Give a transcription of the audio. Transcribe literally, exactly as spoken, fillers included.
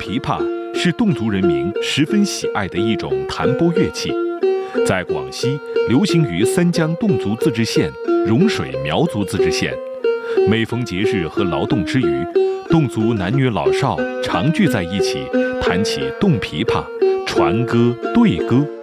琵琶是侗族人民十分喜爱的一种弹拨乐器，在广西流行于三江侗族自治县、融水苗族自治县。每逢节日和劳动之余，侗族男女老少常聚在一起，弹起侗琵琶，传歌对歌。